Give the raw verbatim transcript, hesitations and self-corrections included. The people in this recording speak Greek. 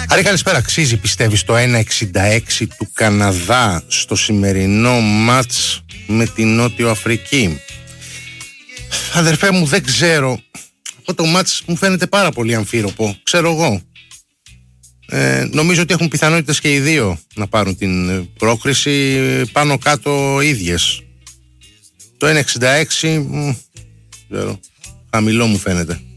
Άρη, καλησπέρα. Αξίζει, πιστεύεις, το ένα εξήντα έξι του Καναδά στο σημερινό μάτς με την Νότιο Αφρική? Αδερφέ μου, δεν ξέρω. Αυτό το μάτς μου φαίνεται πάρα πολύ αμφίροπο. Ξέρω εγώ. Ε, νομίζω ότι έχουν πιθανότητες και οι δύο να πάρουν την πρόκριση, πάνω κάτω ίδιες. Το ένα εξήντα έξι, μ, ξέρω, χαμηλό μου φαίνεται.